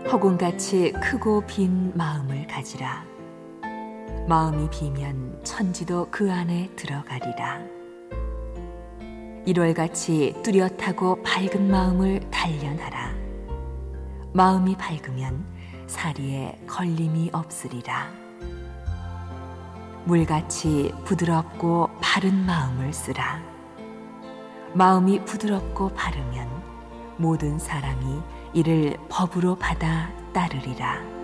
허공같이 크고 빈 마음을 가지라. 마음이 비면 천지도 그 안에 들어가리라. 1월같이 뚜렷하고 밝은 마음을 단련하라. 마음이 밝으면 사리에 걸림이 없으리라. 물같이 부드럽고 바른 마음을 쓰라. 마음이 부드럽고 바르면 모든 사람이 이를 법으로 받아 따르리라.